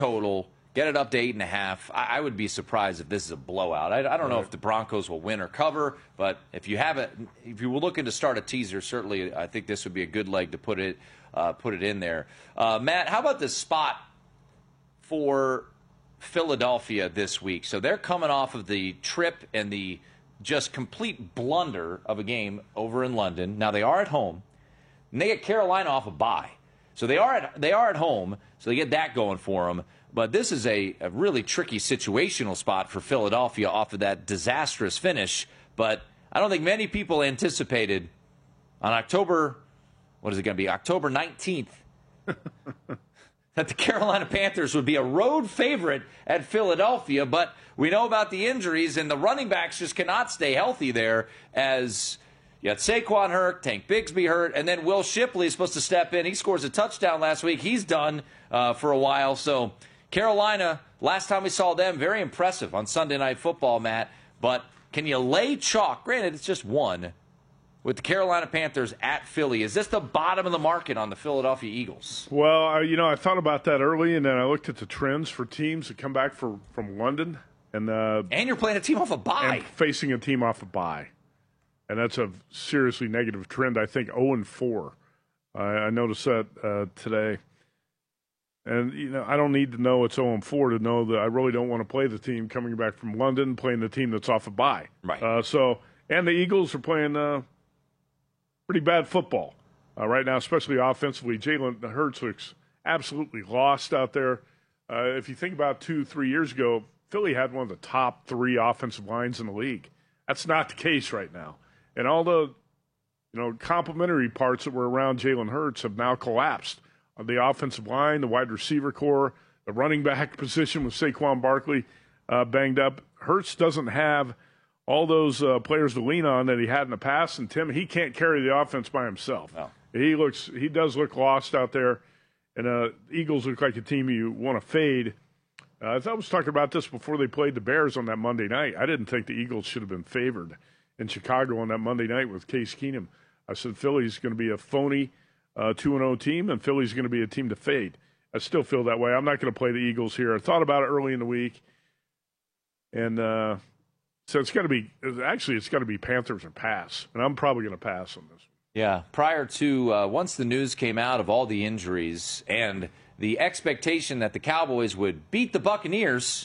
total. Get it up to 8.5. I would be surprised if this is a blowout. I don't know if the Broncos will win or cover, but if you were looking to start a teaser, certainly I think this would be a good leg to put it in there. Matt, how about this spot for Philadelphia this week? So they're coming off of the trip and the just complete blunder of a game over in London. Now they are at home, and they get Carolina off a bye. So they are at home, so they get that going for them. But this is a really tricky situational spot for Philadelphia off of that disastrous finish. But I don't think many people anticipated on October 19th, that the Carolina Panthers would be a road favorite at Philadelphia. But we know about the injuries, and the running backs just cannot stay healthy there, as you got Saquon hurt, Tank Bigsby hurt, and then Will Shipley is supposed to step in. He scores a touchdown last week. He's done for a while. So Carolina, last time we saw them, very impressive on Sunday Night Football, Matt. But can you lay chalk? Granted, it's just one. With the Carolina Panthers at Philly, is this the bottom of the market on the Philadelphia Eagles? Well, I thought about that early, and then I looked at the trends for teams that come back from London. And you're playing a team off a bye. And facing a team off a bye. And that's a seriously negative trend. I think 0-4. I noticed that today. And, I don't need to know it's 0-4 to know that I really don't want to play the team coming back from London, playing the team that's off a bye. Right. And the Eagles are playing pretty bad football right now, especially offensively. Jalen Hurts looks absolutely lost out there. If you think about 2-3 years ago, Philly had one of the top 3 offensive lines in the league. That's not the case right now. And all the complementary parts that were around Jalen Hurts have now collapsed. The offensive line, the wide receiver core, the running back position with Saquon Barkley banged up. Hurts doesn't have all those players to lean on that he had in the past. And, Tim, he can't carry the offense by himself. No. He does look lost out there. And Eagles look like a team you want to fade. I was talking about this before they played the Bears on that Monday night. I didn't think the Eagles should have been favored in Chicago on that Monday night with Case Keenum. I said Philly's going to be a phony 2-0 team, and Philly's going to be a team to fade. I still feel that way. I'm not going to play the Eagles here. I thought about it early in the week, and so it's got to be Panthers or pass, and I'm probably going to pass on this. Yeah, prior to once the news came out of all the injuries and the expectation that the Cowboys would beat the Buccaneers,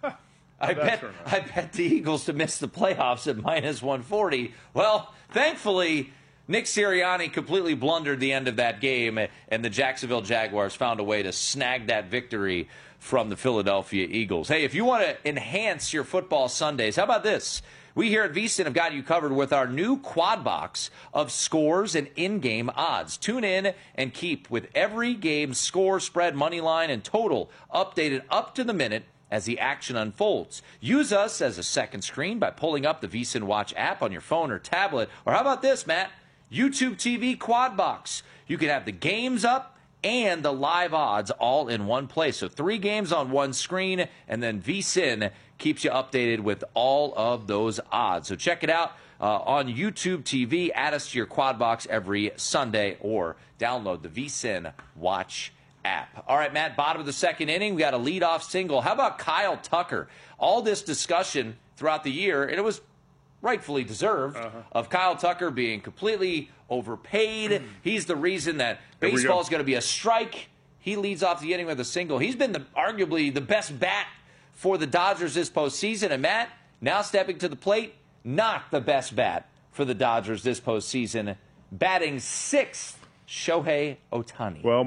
I bet the Eagles to miss the playoffs at -140. Well, thankfully, Nick Sirianni completely blundered the end of that game, and the Jacksonville Jaguars found a way to snag that victory from the Philadelphia Eagles. Hey, if you want to enhance your football Sundays, how about this? We here at VSiN have got you covered with our new quad box of scores and in-game odds. Tune in and keep with every game score, spread, money line, and total updated up to the minute as the action unfolds. Use us as a second screen by pulling up the VSiN Watch app on your phone or tablet. Or how about this, Matt? YouTube TV Quad Box. You can have the games up and the live odds all in one place. So 3 games on one screen, and then VSiN keeps you updated with all of those odds. So check it out on YouTube TV. Add us to your Quad Box every Sunday, or download the VSiN Watch app. All right, Matt, bottom of the second inning, we got a leadoff single. How about Kyle Tucker? All this discussion throughout the year, and it was rightfully deserved, of Kyle Tucker being completely overpaid. He's the reason that baseball is going to be a strike. He leads off the inning with a single. He's been arguably the best bat for the Dodgers this postseason. And Matt, now stepping to the plate, not the best bat for the Dodgers this postseason. Batting 6th, Shohei Ohtani. Well,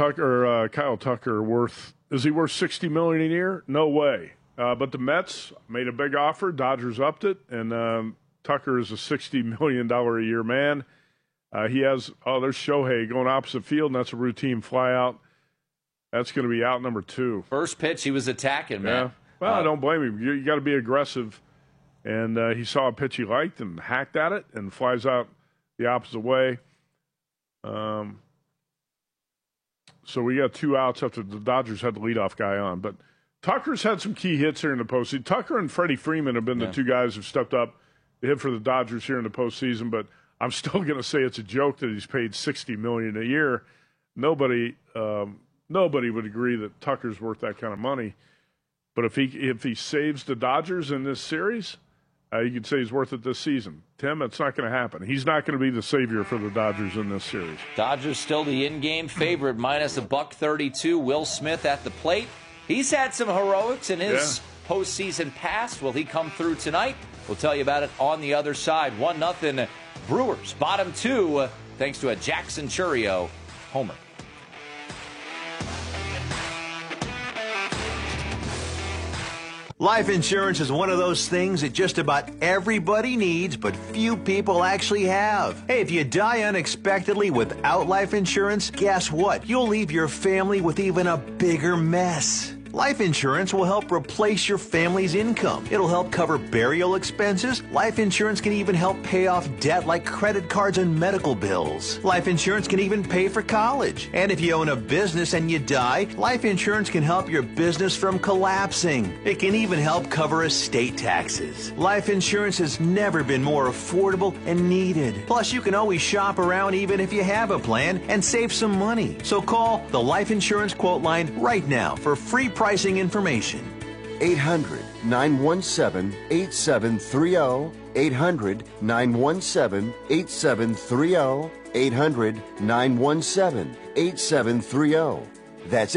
Kyle Tucker, is he worth $60 million a year? No way. But the Mets made a big offer. Dodgers upped it, and Tucker is a $60 million a year man. There's Shohei going opposite field, and that's a routine fly out. That's going to be out number 2. First pitch, he was attacking, man. Yeah. Well, I don't blame him. You got to be aggressive. And he saw a pitch he liked and hacked at it and flies out the opposite way. So we got 2 outs after the Dodgers had the leadoff guy on. But Tucker's had some key hits here in the postseason. Tucker and Freddie Freeman have been the 2 guys who've stepped up to hit for the Dodgers here in the postseason. But I'm still going to say it's a joke that he's paid $60 million a year. Nobody nobody would agree that Tucker's worth that kind of money. But if he saves the Dodgers in this series, you could say he's worth it this season. Tim, it's not going to happen. He's not going to be the savior for the Dodgers in this series. Dodgers still the in-game favorite, minus $132. Will Smith at the plate. He's had some heroics in his postseason past. Will he come through tonight? We'll tell you about it on the other side. 1-0 Brewers, bottom 2, thanks to a Jackson Chourio homer. Life insurance is one of those things that just about everybody needs, but few people actually have. Hey, if you die unexpectedly without life insurance, guess what? You'll leave your family with even a bigger mess. Life insurance will help replace your family's income. It'll help cover burial expenses. Life insurance can even help pay off debt like credit cards and medical bills. Life insurance can even pay for college. And if you own a business and you die, life insurance can help your business from collapsing. It can even help cover estate taxes. Life insurance has never been more affordable and needed. Plus, you can always shop around even if you have a plan and save some money. So call the Life Insurance Quote Line right now for free pricing information. 800-917-8730. 800-917-8730. 800-917-8730. That's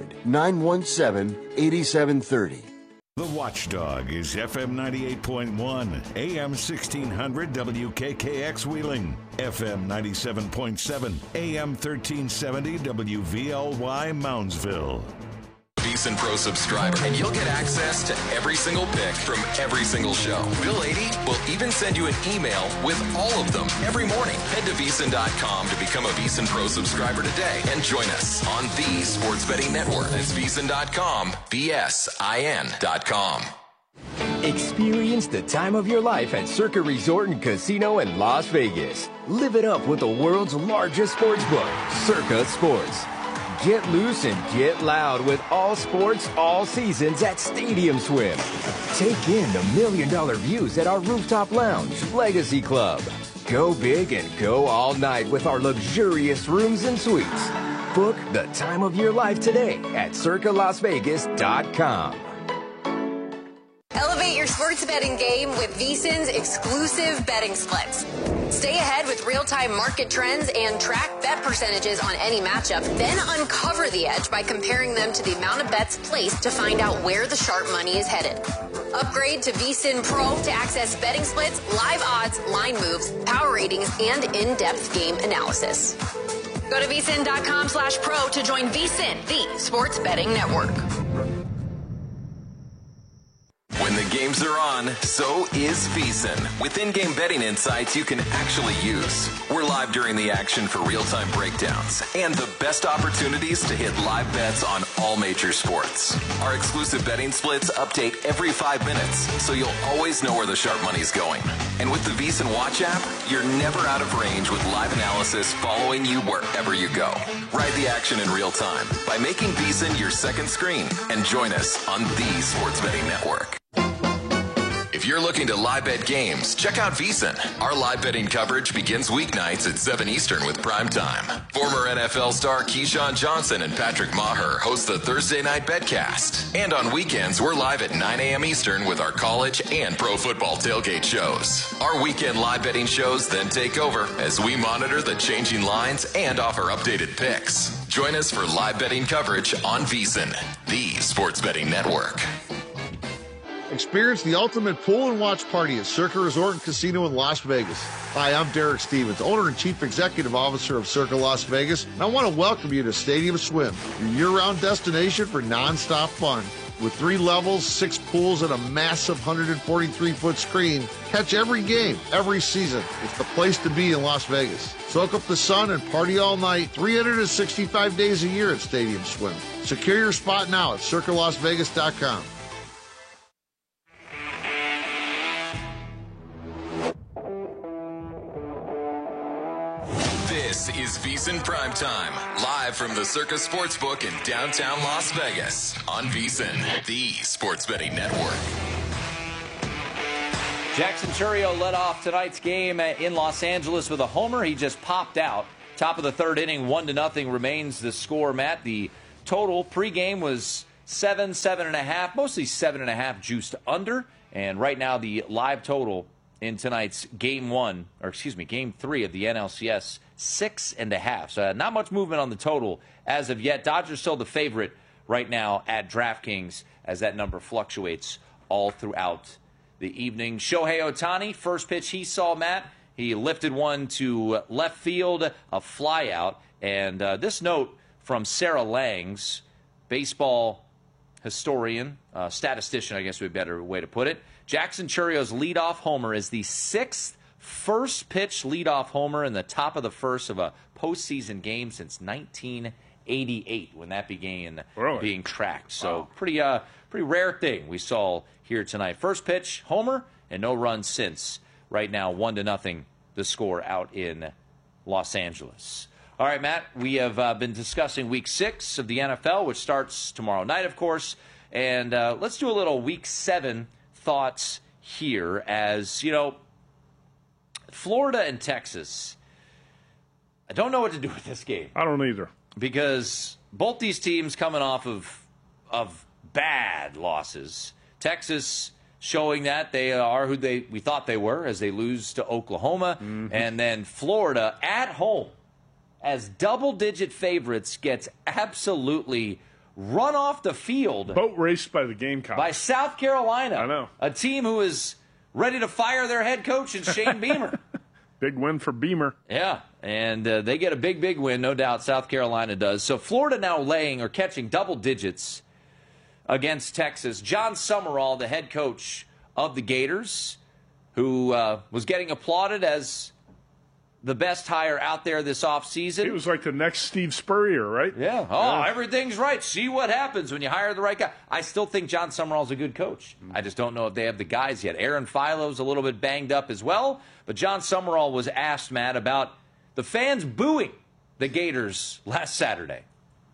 800-917-8730. The Watchdog is FM 98.1, AM 1600 WKKX Wheeling, FM 97.7, AM 1370 WVLY Moundsville. VEASAN Pro subscriber, and you'll get access to every single pick from every single show. Bill 80 will even send you an email with all of them every morning. Head to VEASAN.com to become a VEASAN Pro subscriber today and join us on the Sports Betting Network. That's VEASAN.com, VSIN.com. Experience the time of your life at Circa Resort and Casino in Las Vegas. Live it up with the world's largest sports book, Circa Sports. Get loose and get loud with all sports, all seasons at Stadium Swim. Take in the $1 million views at our rooftop lounge, Legacy Club. Go big and go all night with our luxurious rooms and suites. Book the time of your life today at circalasvegas.com. Elevate your sports betting game with VEASAN's exclusive betting splits. Stay ahead with real-time market trends and track bet percentages on any matchup. Then uncover the edge by comparing them to the amount of bets placed to find out where the sharp money is headed. Upgrade to VEASAN Pro to access betting splits, live odds, line moves, power ratings, and in-depth game analysis. Go to VEASAN.com/pro to join VEASAN, the sports betting network. When the games are on, so is VEASAN. With in-game betting insights you can actually use. We're live during the action for real-time breakdowns and the best opportunities to hit live bets on all major sports. Our exclusive betting splits update every 5 minutes, so you'll always know where the sharp money's going. And with the VEASAN Watch app, you're never out of range with live analysis following you wherever you go. Ride the action in real time by making VEASAN your second screen and join us on the Sports Betting Network. If you're looking to live bet games, check out VEASAN. Our live betting coverage begins weeknights at 7 Eastern with Prime Time. Former NFL star Keyshawn Johnson and Patrick Maher host the Thursday Night Betcast. And on weekends, we're live at 9 a.m. Eastern with our college and pro football tailgate shows. Our weekend live betting shows then take over as we monitor the changing lines and offer updated picks. Join us for live betting coverage on VEASAN, the Sports Betting Network. Experience the ultimate pool and watch party at Circa Resort and Casino in Las Vegas. Hi, I'm Derek Stevens, owner and chief executive officer of Circa Las Vegas, and I want to welcome you to Stadium Swim, your year-round destination for non-stop fun. With 3 levels, 6 pools, and a massive 143-foot screen, catch every game, every season. It's the place to be in Las Vegas. Soak up the sun and party all night, 365 days a year at Stadium Swim. Secure your spot now at circalasvegas.com. This is VEASAN Primetime, live from the Circa Sportsbook in downtown Las Vegas on VEASAN, the Sports Betting Network. Jackson Chourio led off tonight's game in Los Angeles with a homer. He just popped out. Top of the third inning, 1-0 remains the score, Matt. The total pregame was 7.5, mostly 7.5 juiced under. And right now the live total in tonight's game 3 of the NLCS, 6.5. So not much movement on the total as of yet. Dodgers still the favorite right now at DraftKings as that number fluctuates all throughout the evening. Shohei Ohtani, first pitch he saw, Matt, he lifted one to left field, a fly out. And this note from Sarah Langs, baseball historian, statistician, I guess would be a better way to put it. Jackson Churrio's leadoff homer is the 6th first pitch leadoff homer in the top of the first of a postseason game since 1988 when that began being tracked. So pretty rare thing we saw here tonight. First pitch homer and no runs since. Right now 1-0 the score out in Los Angeles. All right, Matt, we have been discussing Week 6 of the NFL, which starts tomorrow night, of course. And let's do a little Week 7 thoughts here. As, you know, Florida and Texas, I don't know what to do with this game. I don't either. Because both these teams coming off of bad losses. Texas showing that they are who we thought they were as they lose to Oklahoma. Mm-hmm. And then Florida at home as double-digit favorites gets absolutely run off the field. Boat raced by the Gamecocks. By South Carolina. I know. A team who is ready to fire their head coach in Shane Beamer. Big win for Beamer. Yeah, and they get a big win, no doubt. South Carolina does. So Florida now catching double digits against Texas. John Summerall, the head coach of the Gators, who was getting applauded as the best hire out there this offseason. He was like the next Steve Spurrier, right? Yeah. Everything's right. See what happens when you hire the right guy. I still think John Summerall's a good coach. I just don't know if they have the guys yet. Aaron Philo's a little bit banged up as well. But John Summerall was asked, Matt, about the fans booing the Gators last Saturday.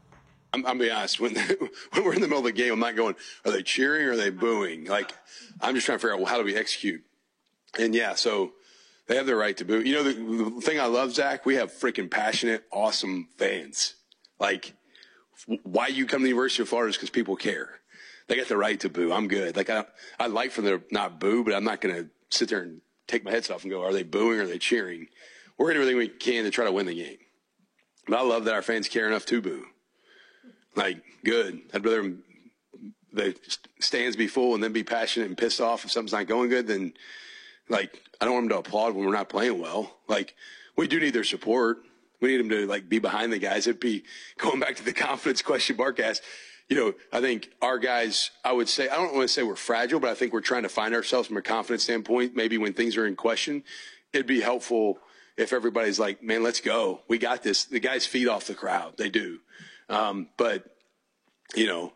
I'm being honest. When we're in the middle of the game, I'm not going, are they cheering or are they booing? Like, I'm just trying to figure out, well, how do we execute? And, yeah, so they have the right to boo. You know, the thing I love, Zach, we have freaking passionate, awesome fans. Like, why you come to the University of Florida is because people care. They got the right to boo. I'm good. Like, I like for them to not boo, but I'm not going to sit there and take my headset off and go, are they booing or are they cheering? We're going to do everything we can to try to win the game. But I love that our fans care enough to boo. Like, good. I'd rather the stands be full and then be passionate and pissed off if something's not going good than, like, I don't want them to applaud when we're not playing well. Like, we do need their support. We need them to, like, be behind the guys. It'd be going back to the confidence question Mark asked. You know, I think our guys, I would say, I don't want to say we're fragile, but I think we're trying to find ourselves from a confidence standpoint. Maybe when things are in question, it'd be helpful if everybody's like, man, let's go. We got this. The guys feed off the crowd. They do. But, you know,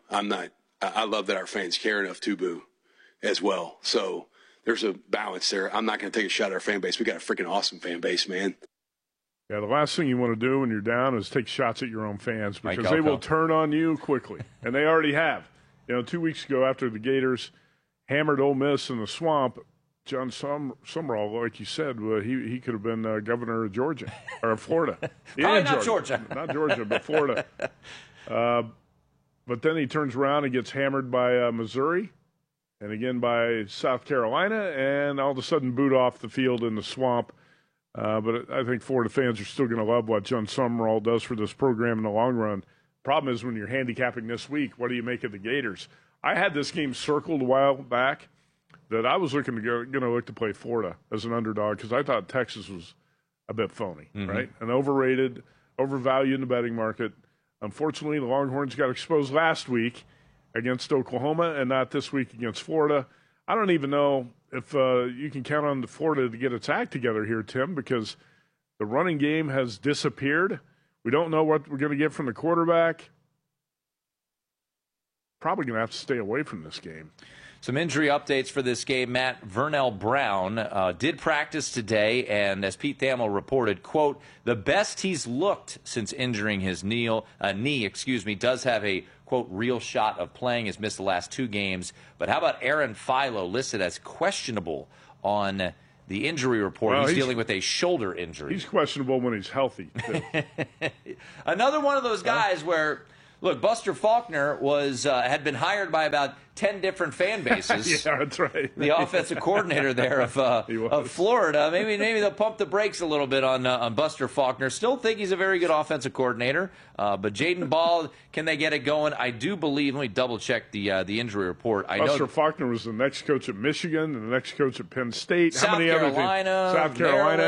I love that our fans care enough to boo as well. So there's a balance there. I'm not going to take a shot at our fan base. We got a freaking awesome fan base, man. Yeah, the last thing you want to do when you're down is take shots at your own fans because they will turn on you quickly, and they already have. You know, 2 weeks ago after the Gators hammered Ole Miss in the swamp, John Summerall, like you said, he could have been governor of Georgia or Florida. Probably not Georgia. Not Georgia, but Florida. But then he turns around and gets hammered by Missouri and again by South Carolina, and all of a sudden booed off the field in the swamp. But I think Florida fans are still going to love what John Summerall does for this program in the long run. Problem is when you're handicapping this week, what do you make of the Gators? I had this game circled a while back that I was looking to going to look to play Florida as an underdog because I thought Texas was a bit phony, right? And overrated, overvalued in the betting market. Unfortunately, the Longhorns got exposed last week against Oklahoma and not this week against Florida. I don't even know if you can count on the Florida to get its act together here, Tim, because the running game has disappeared. We don't know what we're going to get from the quarterback. Probably going to have to stay away from this game. Some injury updates for this game. Matt, Vernell Brown did practice today, and as Pete Thamel reported, quote, the best he's looked since injuring his knee, does have a, quote, real shot of playing. Has missed the last 2 games. But how about Aaron Philo, listed as questionable on the injury report? Well, he's dealing with a shoulder injury. He's questionable when he's healthy, too. Another one of those guys where, Look, Buster Faulkner was had been hired by about 10 different fan bases. Yeah, that's right. The offensive coordinator there of Florida. Maybe they'll pump the brakes a little bit on Buster Faulkner. Still think he's a very good offensive coordinator. But Jaden Ball, can they get it going? I do believe. Let me double check the injury report. Buster Faulkner was the next coach at Michigan, and the next coach at Penn State. South Carolina, South Carolina,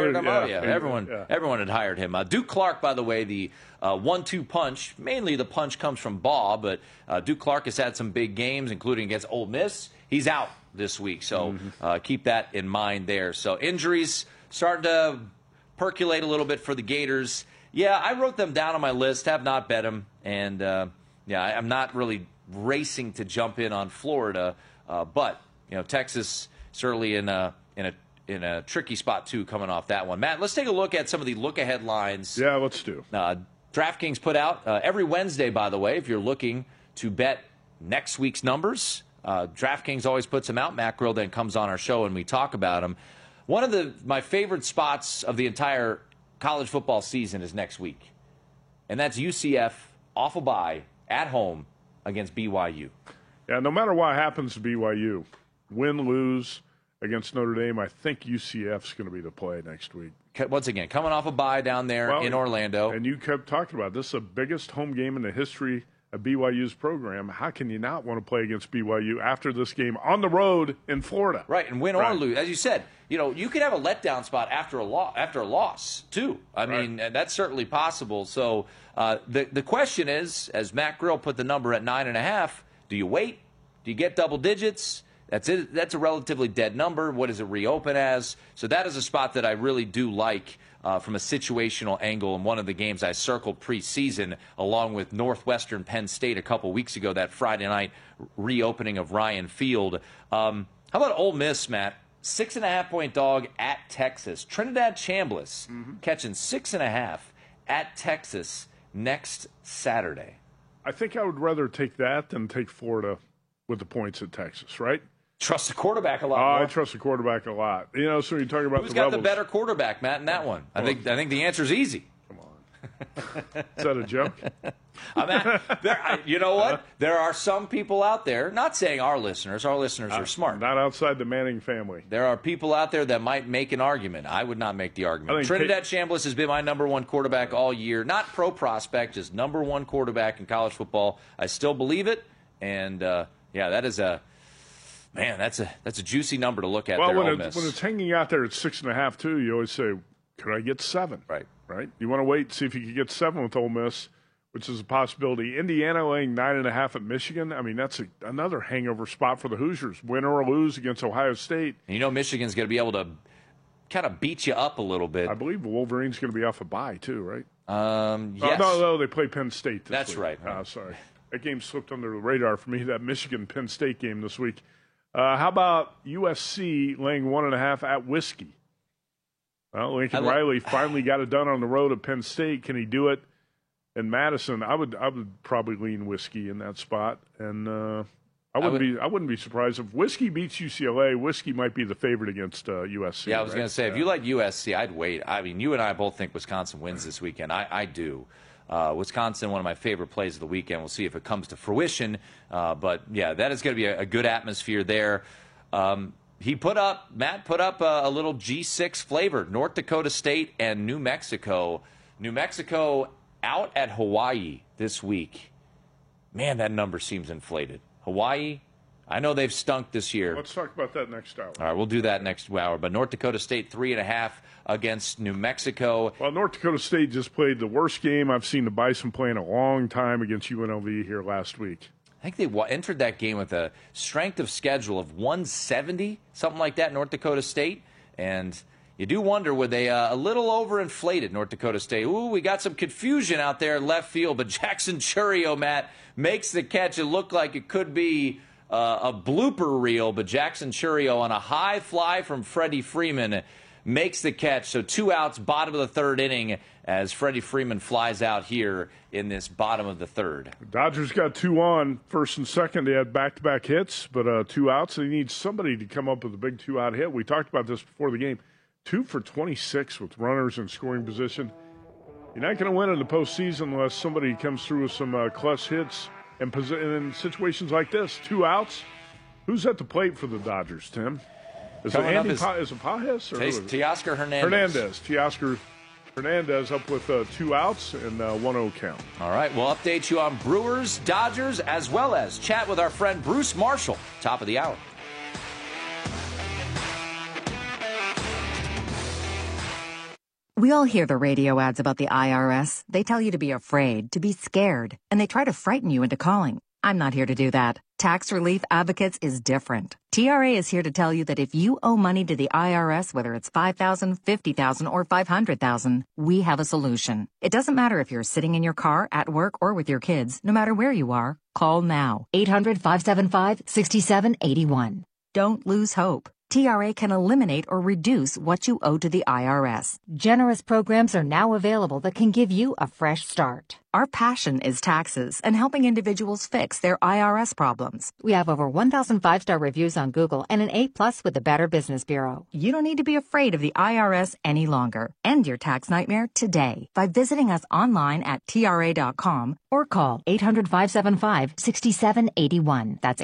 everyone had hired him. Duke Clark, by the way, the 1-2 punch. Mainly the punch comes from Baugh, but Duke Clark has had some big games, including against Ole Miss. He's out this week, so keep that in mind there. So injuries starting to percolate a little bit for the Gators. Yeah, I wrote them down on my list, have not bet them, and I'm not really racing to jump in on Florida, but Texas certainly in a tricky spot too, coming off that one. Matt, let's take a look at some of the look-ahead lines. Yeah, let's do. DraftKings put out every Wednesday, by the way, if you're looking to bet next week's numbers. DraftKings always puts them out. Matt Grill then comes on our show and we talk about them. One of my favorite spots of the entire college football season is next week, and that's UCF off a bye at home against BYU. Yeah, no matter what happens to BYU, win, lose against Notre Dame, I think UCF's going to be the play next week. Once again, coming off a bye down there in Orlando. And you kept talking about this is the biggest home game in the history of BYU's program. How can you not want to play against BYU after this game on the road in Florida? Right, and win or lose. As you said, you could have a letdown spot after a loss, too. I mean, that's certainly possible. So the question is, as Matt Grill put the number at 9.5, do you wait? Do you get double digits? That's it. That's a relatively dead number. What does it reopen as? So that is a spot that I really do like from a situational angle. And one of the games I circled preseason, along with Northwestern Penn State a couple weeks ago, that Friday night reopening of Ryan Field. How about Ole Miss, Matt? 6.5-point dog at Texas. Trinidad Chambliss catching 6.5 at Texas next Saturday. I think I would rather take that than take Florida with the points at Texas, right? Trust the quarterback a lot more. I trust the quarterback a lot. So you're talking about who's got the better quarterback, Matt, in that one? I think the answer is easy. Come on. Is that a joke? You know what? There are some people out there, not saying our listeners are smart. Not outside the Manning family. There are people out there that might make an argument. I would not make the argument. Trinidad Chambliss has been my number one quarterback all year. Not pro prospect, just number one quarterback in college football. I still believe it. And, that is that's a juicy number to look at there, Ole Miss. When it's hanging out there at 6.5, too, you always say, could I get 7? Right. You want to wait and see if you can get 7 with Ole Miss, which is a possibility. Indiana laying 9.5 at Michigan. I mean, that's another hangover spot for the Hoosiers. Win or lose against Ohio State. And Michigan's going to be able to kind of beat you up a little bit. I believe the Wolverines going to be off a bye, too, right? Yes. No, they play Penn State this week. That's right. Sorry. That game slipped under the radar for me, that Michigan-Penn State game this week. How about USC laying 1.5 at Whiskey? Well, Lincoln Riley finally got it done on the road at Penn State. Can he do it in Madison? I would probably lean Whiskey in that spot, and I wouldn't be surprised if Whiskey beats UCLA. Whiskey might be the favorite against USC. Yeah, I was going to say, if you like USC, I'd wait. I mean, you and I both think Wisconsin wins this weekend. I do. Wisconsin, one of my favorite plays of the weekend. We'll see if it comes to fruition. But, yeah, that is going to be a good atmosphere there. Matt put up a little G6 flavor, North Dakota State and New Mexico. New Mexico out at Hawaii this week. Man, that number seems inflated. Hawaii, I know they've stunk this year. Let's talk about that next hour. All right, we'll do that next hour. But North Dakota State 3.5 against New Mexico. Well, North Dakota State just played the worst game I've seen the Bison play in a long time against UNLV here last week. I think they entered that game with a strength of schedule of 170, something like that, North Dakota State. And you do wonder, were they a little overinflated, North Dakota State? Ooh, we got some confusion out there in left field, but Jackson Churio, Matt, makes the catch. It looked like it could be a blooper reel, but Jackson Churio on a high fly from Freddie Freeman makes the catch. So 2 outs, bottom of the third inning, as Freddie Freeman flies out here in this bottom of the third. The Dodgers got 2 on. First and second, they had back-to-back hits, but 2 outs. They need somebody to come up with a big 2-out hit. We talked about this before the game. 2 for 26 with runners in scoring position. You're not going to win in the postseason unless somebody comes through with some clutch hits. And in situations like this, 2 outs, who's at the plate for the Dodgers, Tim? Is it Pages? Or Teoscar Hernandez. Teoscar Hernandez up with 2 outs and 1-0 count. All right, we'll update you on Brewers, Dodgers, as well as chat with our friend Bruce Marshall, top of the hour. We all hear the radio ads about the IRS. They tell you to be afraid, to be scared, and they try to frighten you into calling. I'm not here to do that. Tax Relief Advocates is different. TRA is here to tell you that if you owe money to the IRS, whether it's $5,000, $50,000, or $500,000, we have a solution. It doesn't matter if you're sitting in your car, at work, or with your kids. No matter where you are, call now. 800-575-6781. Don't lose hope. TRA can eliminate or reduce what you owe to the IRS. Generous programs are now available that can give you a fresh start. Our passion is taxes and helping individuals fix their IRS problems. We have over 1,000 5-star reviews on Google and an A+ with the Better Business Bureau. You don't need to be afraid of the IRS any longer. End your tax nightmare today by visiting us online at TRA.com or call 800-575-6781. That's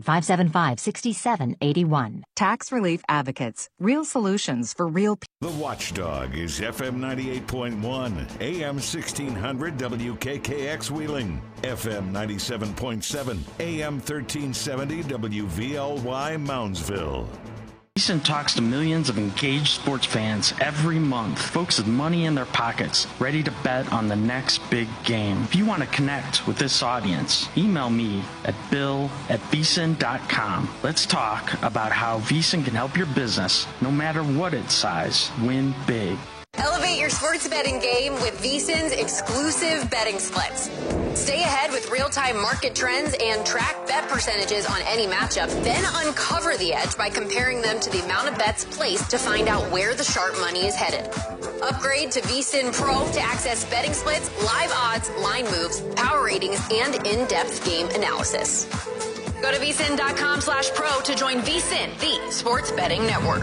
800-575-6781. Tax Relief Advocates. Real solutions for real people. The Watchdog is FM 98.1, AM 1600 WKKX Wheeling, FM 97.7, AM 1370 WVLY Moundsville. VSiN talks to millions of engaged sports fans every month, folks with money in their pockets, ready to bet on the next big game. If you want to connect with this audience, email me at bill@vsin.com. Let's talk about how VSiN can help your business, no matter what its size, win big. Elevate your sports betting game with VSiN's exclusive betting splits. Stay ahead with real-time market trends and track bet percentages on any matchup, then uncover the edge by comparing them to the amount of bets placed to find out where the sharp money is headed. Upgrade to VSiN Pro to access betting splits, live odds, line moves, power ratings, and in-depth game analysis. Go to vsin.com/pro to join VSiN, the sports betting network.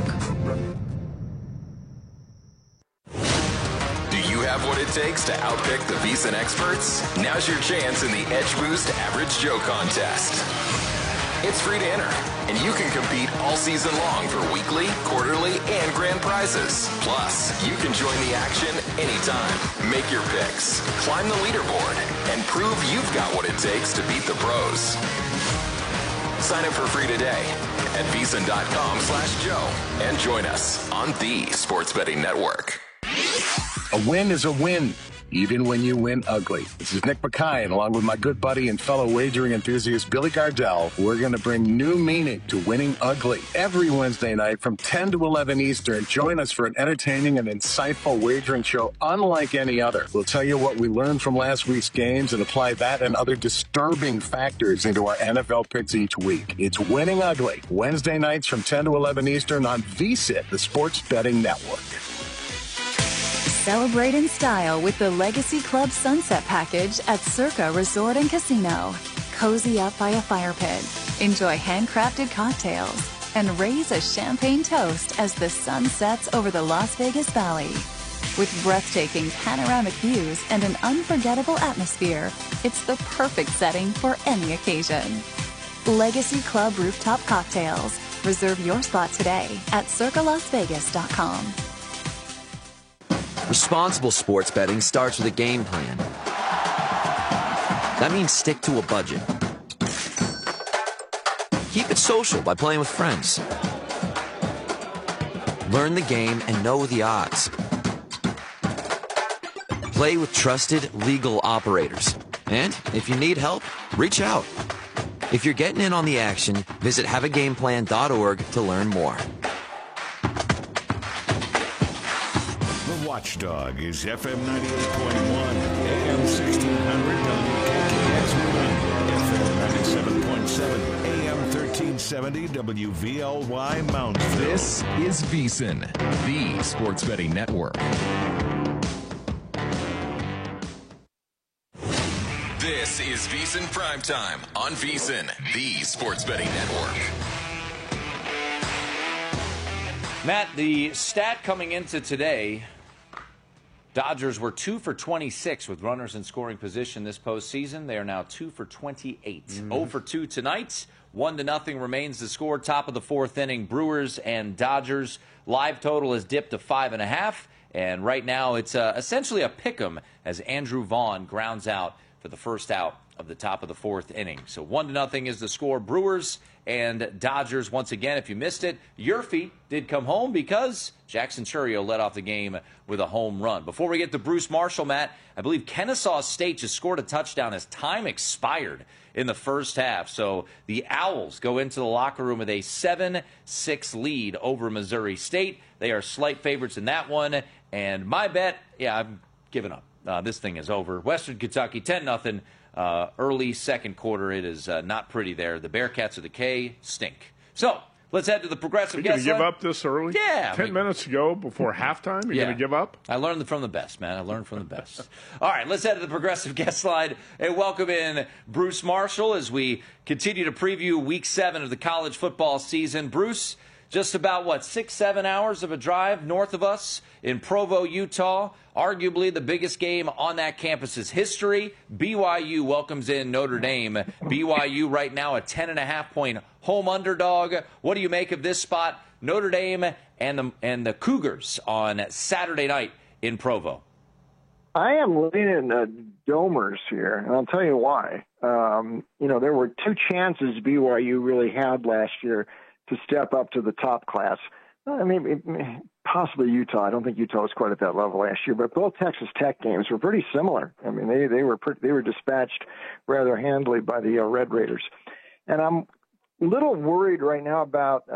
Have what it takes to outpick the VSiN experts? Now's your chance in the Edge Boost Average Joe contest. It's free to enter, and you can compete all season long for weekly, quarterly, and grand prizes. Plus, you can join the action anytime. Make your picks, climb the leaderboard, and prove you've got what it takes to beat the pros. Sign up for free today at vsin.com/Joe and join us on the Sports Betting Network. A win is a win, even when you win ugly. This is Nick Mackay, and along with my good buddy and fellow wagering enthusiast Billy Gardell, we're going to bring new meaning to winning ugly. Every Wednesday night from 10 to 11 Eastern, join us for an entertaining and insightful wagering show unlike any other. We'll tell you what we learned from last week's games and apply that and other disturbing factors into our NFL picks each week. It's Winning Ugly, Wednesday nights from 10 to 11 Eastern on VSiN, the Sports Betting Network. Celebrate in style with the Legacy Club Sunset Package at Circa Resort and Casino. Cozy up by a fire pit, enjoy handcrafted cocktails, and raise a champagne toast as the sun sets over the Las Vegas Valley. With breathtaking panoramic views and an unforgettable atmosphere, it's the perfect setting for any occasion. Legacy Club Rooftop Cocktails. Reserve your spot today at circalasvegas.com. Responsible sports betting starts with a game plan. That means stick to a budget. Keep it social by playing with friends. Learn the game and know the odds. Play with trusted, legal operators. And if you need help, reach out. If you're getting in on the action, visit haveagameplan.org to learn more. Watchdog is FM 98.1, AM 1600 WKKX FM 97.7, AM 1370 WVLY Moundsville. This is VSiN, the Sports Betting Network. This is VSiN Primetime on VSiN, the Sports Betting Network. Matt, the stat coming into today Dodgers were 2 for 26 with runners in scoring position this postseason. They are now 2 for 28. 0 for 2 tonight. 1-0 remains the score. Top of the fourth inning, Brewers and Dodgers. Live total is dipped to 5.5. And right now it's essentially a pick'em as Andrew Vaughn grounds out for the first out of the top of the fourth inning. So 1-0 is the score. Brewers and Dodgers. Once again, if you missed it, Yurfee did come home because Jackson Chourio led off the game with a home run. Before we get to Bruce Marshall, Matt, I believe Kennesaw State just scored a touchdown as time expired in the first half. So the Owls go into the locker room with a 7-6 lead over Missouri State. They are slight favorites in that one. And my bet, I've given up. This thing is over. Western Kentucky, 10-0. Early second quarter, it is not pretty there. The Bearcats of the K stink. So let's head to the Progressive Guest Line. You're going to give up this early? Yeah. 10 minutes to go before halftime? You're going to give up? I learned from the best, man. I learned from the best. All right, let's head to the Progressive Guest Line and welcome in Bruce Marshall as we continue to preview Week 7 of the college football season. Bruce, just about, 6-7 hours of a drive north of us in Provo, Utah. Arguably the biggest game on that campus's history. BYU welcomes in Notre Dame. BYU right now a 10.5-point home underdog. What do you make of this spot? Notre Dame and the Cougars on Saturday night in Provo. I am leaning Domers here, and I'll tell you why. There were two chances BYU really had last year to step up to the top class. I mean, possibly Utah. I don't think Utah was quite at that level last year, but both Texas Tech games were pretty similar. I mean, they were dispatched rather handily by the Red Raiders, and I'm a little worried right now about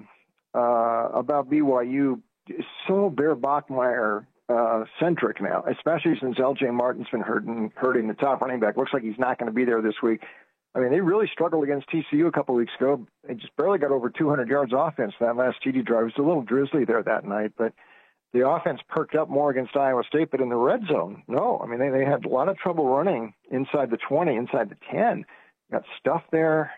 BYU. So Bear Bachmeier centric now, especially since L.J. Martin's been hurting the top running back. Looks like he's not going to be there this week. I mean, they really struggled against TCU a couple of weeks ago. They just barely got over 200 yards offense that last TD drive. It was a little drizzly there that night, but the offense perked up more against Iowa State. But in the red zone, no. I mean, they had a lot of trouble running inside the 20, inside the 10. Got stuffed there,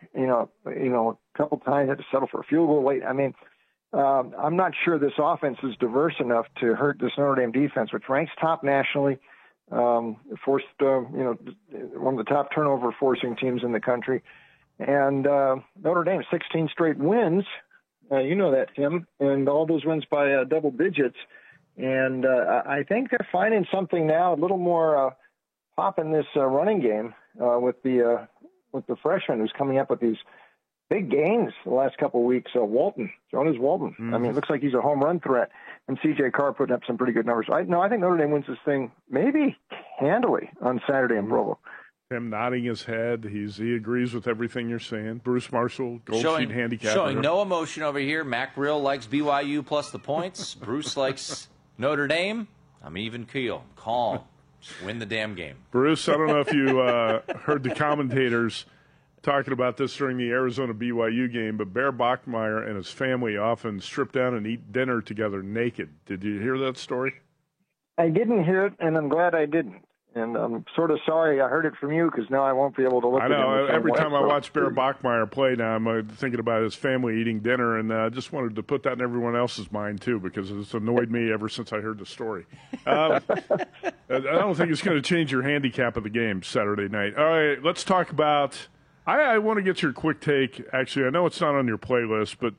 a couple times, had to settle for a field goal late. I mean, I'm not sure this offense is diverse enough to hurt this Notre Dame defense, which ranks top nationally. Forced, one of the top turnover forcing teams in the country. And Notre Dame, 16 straight wins. You know that, Tim. And all those wins by double digits. And I think they're finding something now, a little more pop in this running game with the freshman who's coming up with these big gains the last couple of weeks. Jonas Walton. I mean, it looks like he's a home run threat. And C.J. Carr putting up some pretty good numbers. I think Notre Dame wins this thing maybe handily on Saturday in Provo. Him nodding his head. He agrees with everything you're saying. Bruce Marshall, Gold Sheet handicap. Showing no emotion over here. Mac Rill likes BYU plus the points. Bruce likes Notre Dame. I'm even keel. Calm. Just win the damn game. Bruce, I don't know if you heard the commentators talking about this during the Arizona-BYU game, but Bear Bachmeier and his family often strip down and eat dinner together naked. Did you hear that story? I didn't hear it, and I'm glad I didn't. And I'm sort of sorry I heard it from you because now I won't be able to look at it. I know. Every time I watch Bear Bachmeier play now, I'm thinking about his family eating dinner, and I just wanted to put that in everyone else's mind, too, because it's annoyed me ever since I heard the story. I don't think it's going to change your handicap of the game Saturday night. All right, let's talk about – I want to get your quick take. Actually, I know it's not on your playlist, but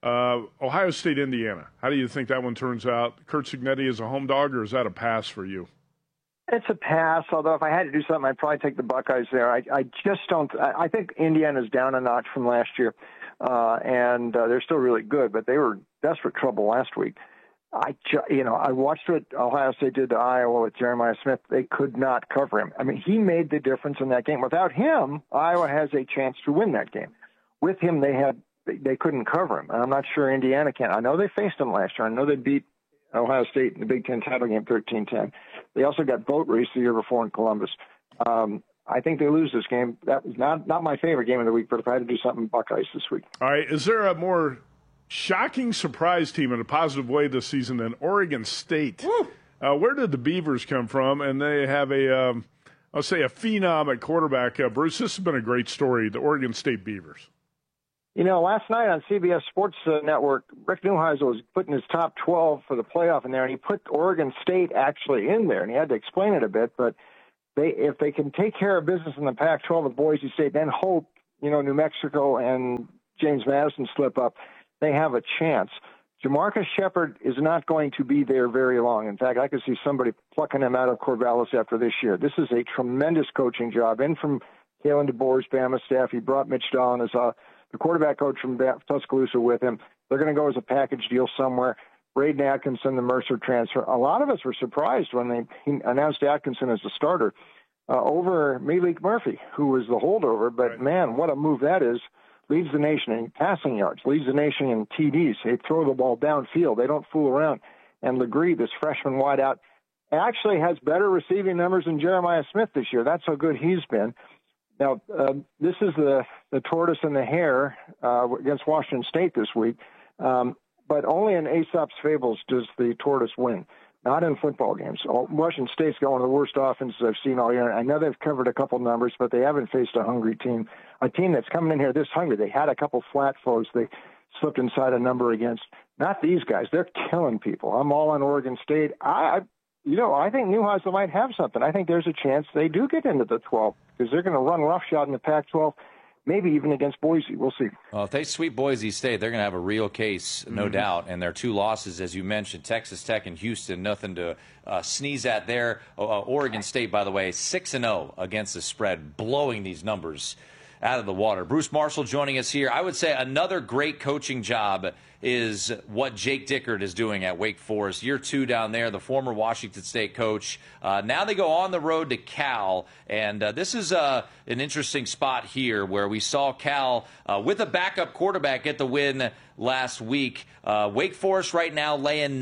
Ohio State, Indiana. How do you think that one turns out? Curt Cignetti is a home dog, or is that a pass for you? It's a pass, although if I had to do something, I'd probably take the Buckeyes there. I just don't – I think Indiana's down a notch from last year, and they're still really good, but they were desperate trouble last week. I watched what Ohio State did to Iowa with Jeremiah Smith. They could not cover him. I mean, he made the difference in that game. Without him, Iowa has a chance to win that game. With him, they couldn't cover him, and I'm not sure Indiana can. I know they faced him last year. I know they beat Ohio State in the Big Ten title game 13-10. They also got boat race the year before in Columbus. I think they lose this game. That was not my favorite game of the week, but if I had to do something, Buckeyes this week. All right, is there a more shocking surprise team in a positive way this season than Oregon State? Where did the Beavers come from? And they have I'll say a phenom at quarterback. Bruce, this has been a great story, the Oregon State Beavers. Last night on CBS Sports Network, Rick Neuheisel was putting his top 12 for the playoff in there, and he put Oregon State actually in there, and he had to explain it a bit. But if they can take care of business in the Pac-12 with Boise State, then hope, New Mexico and James Madison slip up, they have a chance. Jamarcus Shepard is not going to be there very long. In fact, I could see somebody plucking him out of Corvallis after this year. This is a tremendous coaching job. In from Kalen DeBoer's Bama staff, he brought Mitch Dahlin as the quarterback coach from Tuscaloosa with him. They're going to go as a package deal somewhere. Braden Atkinson, the Mercer transfer. A lot of us were surprised when he announced Atkinson as the starter over Malik Murphy, who was the holdover. But, man, what a move that is. Leads the nation in passing yards, leads the nation in TDs. They throw the ball downfield. They don't fool around. And Legree, this freshman wideout, actually has better receiving numbers than Jeremiah Smith this year. That's how good he's been. Now, this is the tortoise and the hare against Washington State this week, but only in Aesop's Fables does the tortoise win, not in football games. Washington State's got one of the worst offenses I've seen all year. I know they've covered a couple numbers, but they haven't faced a hungry team, a team that's coming in here this hungry. They had a couple flat foes they slipped inside a number against. Not these guys. They're killing people. I'm all on Oregon State. I think Neuheisel might have something. I think there's a chance they do get into the 12 because they're going to run roughshod in the Pac-12, maybe even against Boise. We'll see. Well, if they sweep Boise State, they're going to have a real case, no doubt. And their two losses, as you mentioned, Texas Tech and Houston, nothing to sneeze at there. Oregon State, by the way, 6-0 against the spread, blowing these numbers out of the water. Bruce Marshall joining us here. I would say another great coaching job is what Jake Dickert is doing at Wake Forest. Year 2 down there, the former Washington State coach. Now they go on the road to Cal, and this is an interesting spot here where we saw Cal with a backup quarterback get the win last week. Wake Forest right now laying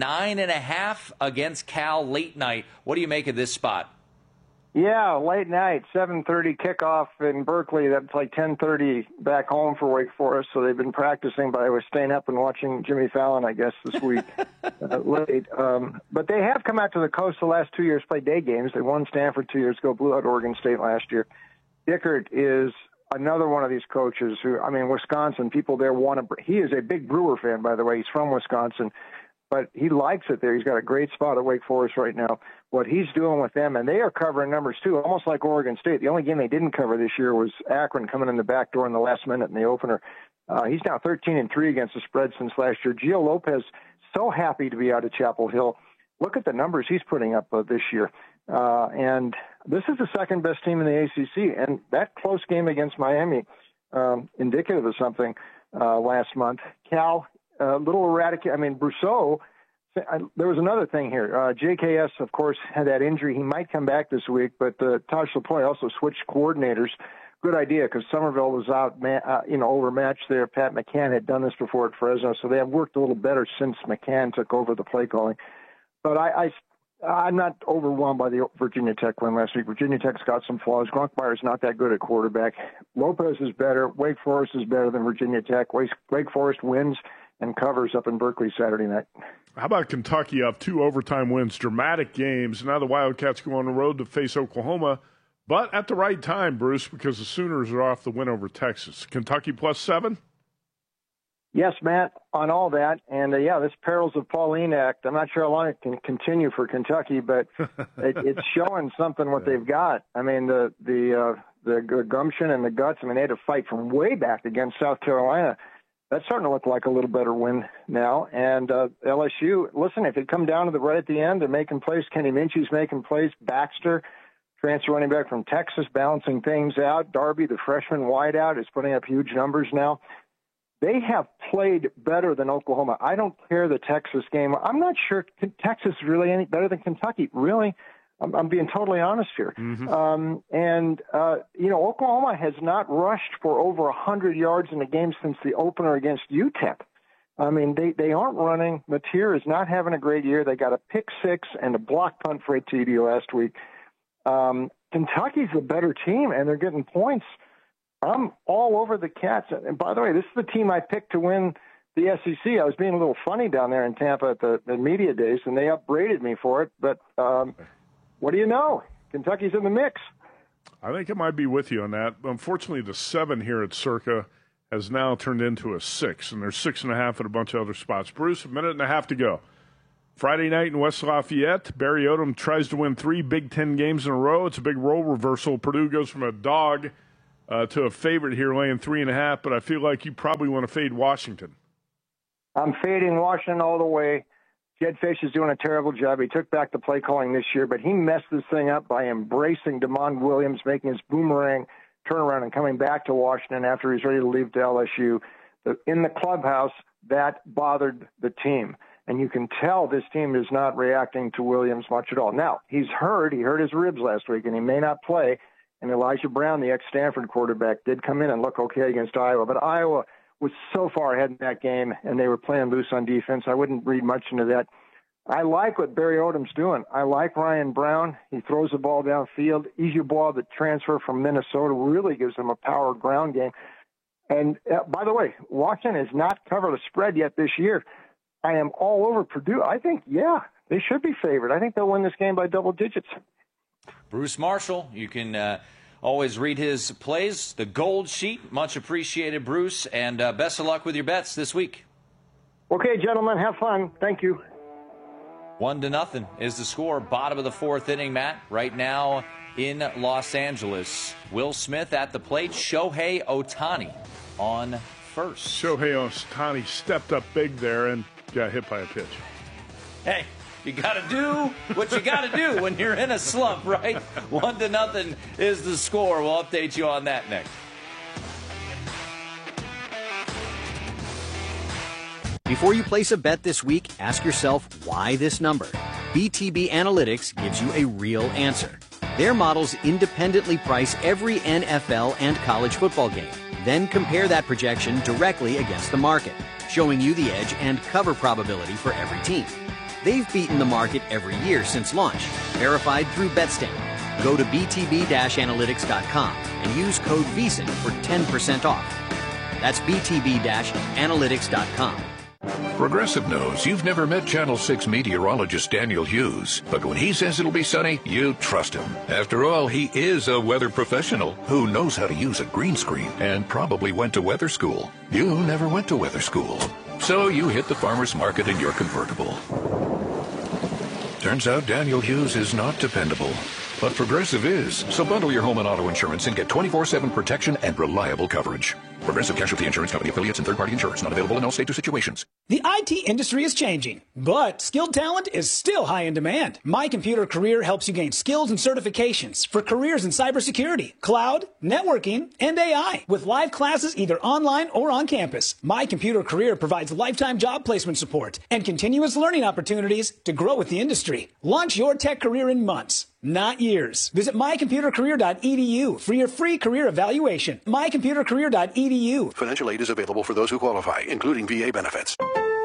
9.5 against Cal late night. What do you make of this spot? Yeah, late night, 7:30 kickoff in Berkeley. That's like 10:30 back home for Wake Forest. So they've been practicing, but I was staying up and watching Jimmy Fallon, I guess, this week late. But they have come out to the coast the last 2 years, played day games. They won Stanford 2 years ago, blew out Oregon State last year. Dickert is another one of these coaches who, Wisconsin, people there want to. He is a big Brewer fan, by the way. He's from Wisconsin. But he likes it there. He's got a great spot at Wake Forest right now. What he's doing with them, and they are covering numbers too, almost like Oregon State. The only game they didn't cover this year was Akron coming in the back door in the last minute in the opener. He's now 13-3 against the spread since last year. Gio Lopez, so happy to be out of Chapel Hill. Look at the numbers he's putting up this year. And this is the second best team in the ACC. And that close game against Miami, indicative of something last month. Cal, a little erratic. Brousseau, there was another thing here. JKS, of course, had that injury. He might come back this week, but Taj Lapointe also switched coordinators. Good idea because Somerville was out, overmatched there. Pat McCann had done this before at Fresno, so they have worked a little better since McCann took over the play calling. But I'm not overwhelmed by the Virginia Tech win last week. Virginia Tech's got some flaws. Gronkmeyer's not that good at quarterback. Lopez is better. Wake Forest is better than Virginia Tech. Wake Forest wins and covers up in Berkeley Saturday night. How about Kentucky up 2 overtime wins, dramatic games. Now the Wildcats go on the road to face Oklahoma, but at the right time, Bruce, because the Sooners are off the win over Texas. Kentucky +7? Yes, Matt, on all that. And, this Perils of Pauline Act, I'm not sure how long it can continue for Kentucky, but it's showing something what they've got. The gumption and the guts, they had to fight from way back against South Carolina. That's starting to look like a little better win now. And LSU, listen, if it come down to the right at the end, they're making plays. Kenny Minchie's making plays. Baxter, transfer running back from Texas, balancing things out. Darby, the freshman wideout, is putting up huge numbers now. They have played better than Oklahoma. I don't care the Texas game. I'm not sure Texas is really any better than Kentucky. Really? I'm being totally honest here. Oklahoma has not rushed for over 100 yards in a game since the opener against UTEP. They aren't running. Mateer is not having a great year. They got a pick six and a block punt for a TD last week. Kentucky's the better team, and they're getting points. I'm all over the Cats. And by the way, this is the team I picked to win the SEC. I was being a little funny down there in Tampa at the media days, and they upbraided me for it. But what do you know? Kentucky's in the mix. I think I might be with you on that. Unfortunately, the 7 here at Circa has now turned into a 6, and there's 6.5 at a bunch of other spots. Bruce, a minute and a half to go. Friday night in West Lafayette, Barry Odom tries to win 3 Big Ten games in a row. It's a big role reversal. Purdue goes from a dog to a favorite here, laying 3.5, but I feel like you probably want to fade Washington. I'm fading Washington all the way. Jed Fish is doing a terrible job. He took back the play calling this year, but he messed this thing up by embracing DeMond Williams, making his boomerang turnaround and coming back to Washington after he's ready to leave to LSU. In the clubhouse, that bothered the team. And you can tell this team is not reacting to Williams much at all. Now, he's hurt. He hurt his ribs last week, and he may not play. And Elijah Brown, the ex-Stanford quarterback, did come in and look okay against Iowa. But Iowa was so far ahead in that game, and they were playing loose on defense. I wouldn't read much into that. I like what Barry Odom's doing. I like Ryan Brown. He throws the ball downfield. Ejiofor, the transfer from Minnesota, really gives them a power ground game. And, by the way, Washington has not covered a spread yet this year. I am all over Purdue. I think, they should be favored. I think they'll win this game by double digits. Bruce Marshall, you can always read his plays, the Gold Sheet. Much appreciated, Bruce, and best of luck with your bets this week. Okay, gentlemen, have fun. Thank you. 1-0 is the score. Bottom of the 4th inning, Matt. Right now in Los Angeles. Will Smith at the plate. Shohei Ohtani on first. Shohei Ohtani stepped up big there and got hit by a pitch. Hey, you got to do what you got to do when you're in a slump, right? 1-0 is the score. We'll update you on that next. Before you place a bet this week, ask yourself, why this number? BTB Analytics gives you a real answer. Their models independently price every NFL and college football game, then compare that projection directly against the market, showing you the edge and cover probability for every team. They've beaten the market every year since launch, verified through BetStamp. Go to btb-analytics.com and use code VEASAN for 10% off. That's btb-analytics.com. Progressive knows you've never met Channel 6 meteorologist Daniel Hughes, but when he says it'll be sunny, you trust him. After all, he is a weather professional who knows how to use a green screen and probably went to weather school. You never went to weather school, so you hit the farmer's market in your convertible. Turns out Daniel Hughes is not dependable, but Progressive is. So bundle your home and auto insurance and get 24/7 protection and reliable coverage. Progressive Casualty Insurance Company affiliates and third-party insurers not available in all states or situations. The IT industry is changing, but skilled talent is still high in demand. My Computer Career helps you gain skills and certifications for careers in cybersecurity, cloud, networking, and AI. With live classes either online or on campus, My Computer Career provides lifetime job placement support and continuous learning opportunities to grow with the industry. Launch your tech career in months, not years. Visit mycomputercareer.edu for your free career evaluation. mycomputercareer.edu. Financial aid is available for those who qualify, including VA benefits.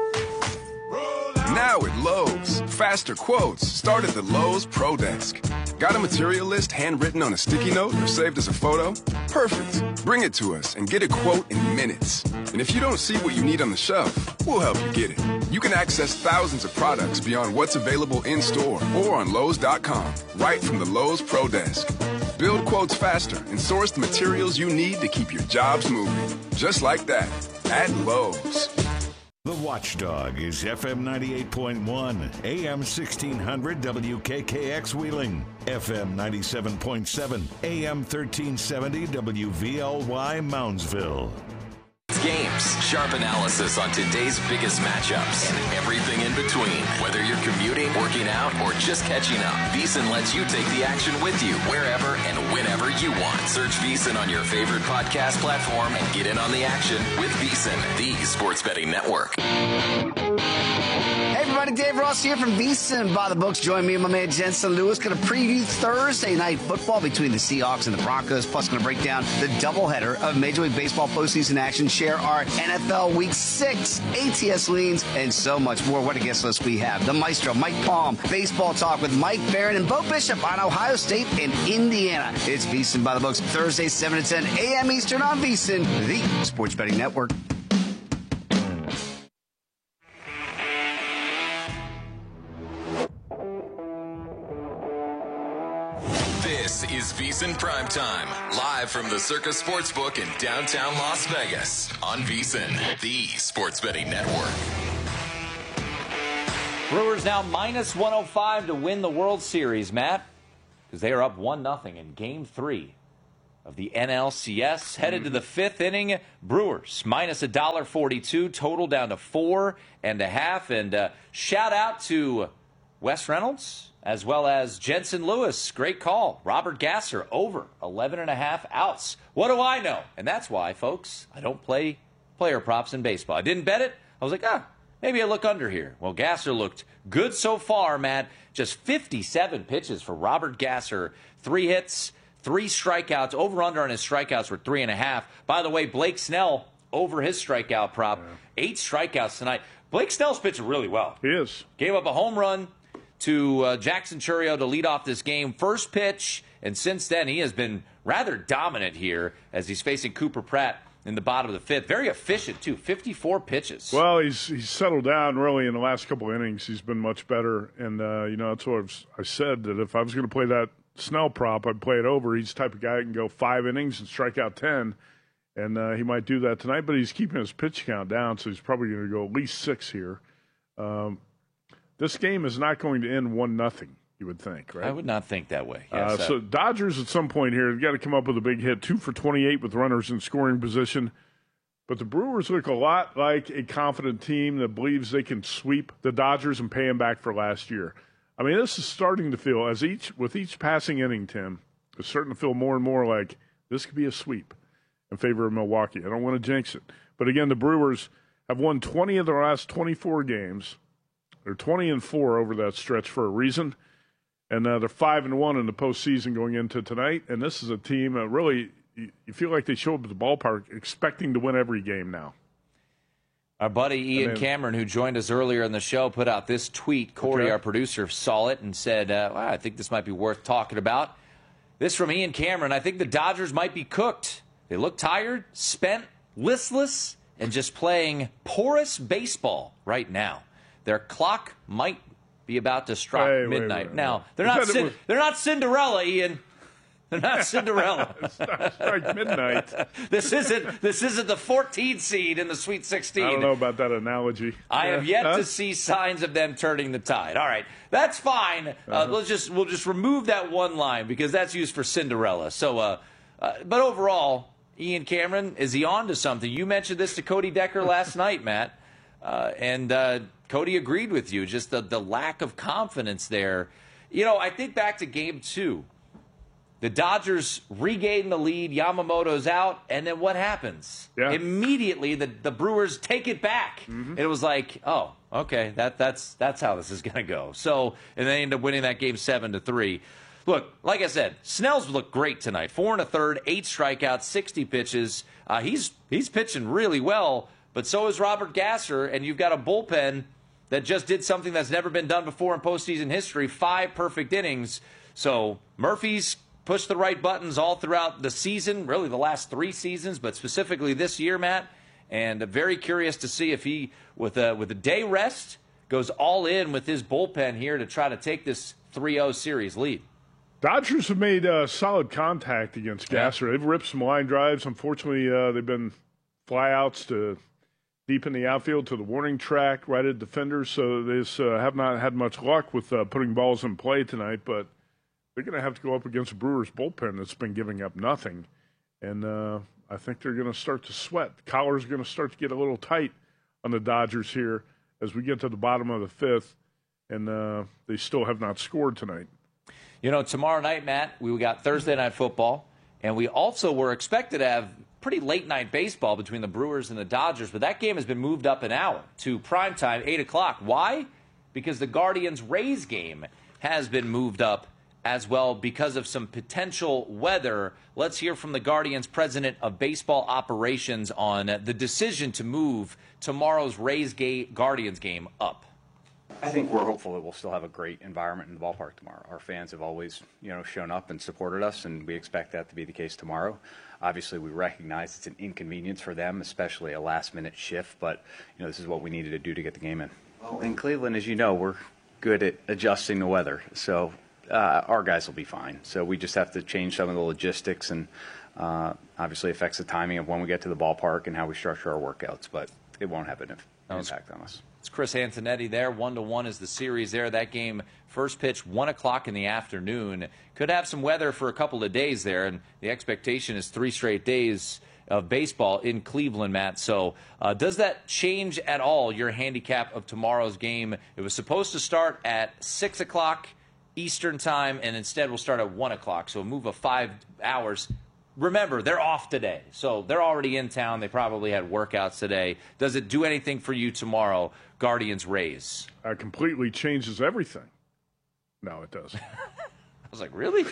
Now at Lowe's, faster quotes start at the Lowe's Pro Desk. Got a material list handwritten on a sticky note or saved as a photo? Perfect. Bring it to us and get a quote in minutes. And if you don't see what you need on the shelf, we'll help you get it. You can access thousands of products beyond what's available in store or on Lowe's.com, right from the Lowe's Pro Desk. Build quotes faster and source the materials you need to keep your jobs moving. Just like that, at Lowe's. The Watchdog is FM 98.1, AM 1600 WKKX Wheeling, FM 97.7, AM 1370 WVLY Moundsville. Games, sharp analysis on today's biggest matchups, and everything in between. Whether you're commuting, working out, or just catching up, VEASAN lets you take the action with you wherever and whenever you want. Search VEASAN on your favorite podcast platform and get in on the action with VEASAN, the sports betting network. Hey everybody, Dave Ross here from VEASAN by the books. Join me and my man Jensen Lewis. Going to preview Thursday night football between the Seahawks and the Broncos. Plus going to break down the doubleheader of Major League Baseball postseason action. Share our NFL Week 6 ATS leans and so much more. What a guest list we have. The Maestro, Mike Palm, Baseball Talk with Mike Barron and Bo Bishop on Ohio State and Indiana. It's VEASAN by the books, Thursday 7 to 10 a.m. Eastern on VEASAN, the sports betting network. This is is VEASAN Primetime, live from the Circa Sportsbook in downtown Las Vegas on VEASAN, the sports betting network. Brewers now minus 105 to win the World Series, Matt, because they are up 1-0 in Game 3 of the NLCS. Headed to the fifth inning, Brewers minus $1.42, total down to 4.5. And shout out to Wes Reynolds as well as Jensen Lewis. Great call. Robert Gasser over 11.5 outs. What do I know? And that's why, folks, I don't play player props in baseball. I didn't bet it. I was like, maybe I look under here. Well, Gasser looked good so far, Matt. Just 57 pitches for Robert Gasser. 3 hits, 3 strikeouts. Over-under on his strikeouts were 3.5. By the way, Blake Snell over his strikeout prop. 8 strikeouts tonight. Blake Snell's pitching really well. He is. Gave up a home run to Jackson Chourio to lead off this game. First pitch, and since then he has been rather dominant here as he's facing Cooper Pratt in the bottom of the fifth. Very efficient, too. 54 pitches. Well, he's settled down, really, in the last couple of innings. He's been much better. And, that's what I said, that if I was going to play that Snell prop, I'd play it over. He's the type of guy that can go 5 innings and strike out 10. And he might do that tonight, but he's keeping his pitch count down, so he's probably going to go at least 6 here. This game is not going to end 1-0, you would think, right? I would not think that way. Yes, so Dodgers at some point here have got to come up with a big hit. 2 for 28 with runners in scoring position. But the Brewers look a lot like a confident team that believes they can sweep the Dodgers and pay them back for last year. I mean, this is starting to feel, with each passing inning, Tim, it's starting to feel more and more like this could be a sweep in favor of Milwaukee. I don't want to jinx it. But again, the Brewers have won 20 of their last 24 games. They're 20-4 over that stretch for a reason. And they're 5-1 in the postseason going into tonight. And this is a team that really, you feel like they show up at the ballpark expecting to win every game now. Our buddy Ian Cameron, who joined us earlier in the show, put out this tweet. Corey, our producer, saw it and said, I think this might be worth talking about. This from Ian Cameron. I think the Dodgers might be cooked. They look tired, spent, listless, and just playing porous baseball right now. Their clock might be about to strike midnight. Wait. Now, they're not Cinderella, Ian. They're not Cinderella. Strike midnight. This isn't the 14th seed in the Sweet 16. I don't know about that analogy. I have yet to see signs of them turning the tide. All right, that's fine. We'll just remove that one line because that's used for Cinderella. So, but overall, Ian Cameron, is he on to something? You mentioned this to Cody Decker last night, Matt, and Cody agreed with you. Just the lack of confidence there. You know, I think back to Game 2. The Dodgers regain the lead. Yamamoto's out, and then what happens? Yeah. Immediately, the Brewers take it back. Mm-hmm. It was like, oh, okay, that's how this is going to go. So, and they end up winning that game 7-3. Look, like I said, Snell's looked great tonight. 4 1/3, 8 strikeouts, 60 pitches. He's pitching really well, but so is Robert Gasser, and you've got a bullpen that just did something that's never been done before in postseason history, 5 perfect innings. So Murphy's pushed the right buttons all throughout the season, really the last 3 seasons, but specifically this year, Matt. And I'm very curious to see if he, with a day rest, goes all in with his bullpen here to try to take this 3-0 series lead. Dodgers have made solid contact against Gasser. They've ripped some line drives. Unfortunately, they've been flyouts to deep in the outfield to the warning track, right at defenders. So they have not had much luck with putting balls in play tonight. But they're going to have to go up against the Brewers' bullpen that's been giving up nothing. And I think they're going to start to sweat. The collar's going to start to get a little tight on the Dodgers here as we get to the bottom of the fifth. And they still have not scored tonight. You know, tomorrow night, Matt, we got Thursday Night Football, and we also were expected to have pretty late-night baseball between the Brewers and the Dodgers, but that game has been moved up an hour to primetime, 8 o'clock. Why? Because the Guardians-Rays game has been moved up as well because of some potential weather. Let's hear from the Guardians president of baseball operations on the decision to move tomorrow's Rays-Guardians game up. I think we're hopeful that we'll still have a great environment in the ballpark tomorrow. Our fans have always, shown up and supported us, and we expect that to be the case tomorrow. Obviously, we recognize it's an inconvenience for them, especially a last-minute shift, but, this is what we needed to do to get the game in. Well, in Cleveland, as you know, we're good at adjusting the weather. So our guys will be fine. So we just have to change some of the logistics, and obviously affects the timing of when we get to the ballpark and how we structure our workouts, but it won't have an impact on us. It's Chris Antonetti there. 1-1 is the series there. That game, first pitch, 1 o'clock in the afternoon. Could have some weather for a couple of days there, and the expectation is 3 straight days of baseball in Cleveland, Matt. So does that change at all your handicap of tomorrow's game? It was supposed to start at 6 o'clock Eastern time, and instead we'll start at 1 o'clock, so a move of 5 hours. Remember, they're off today, so they're already in town. They probably had workouts today. Does it do anything for you tomorrow, Guardians-Rays? It completely changes everything. No, it doesn't. I was like, really?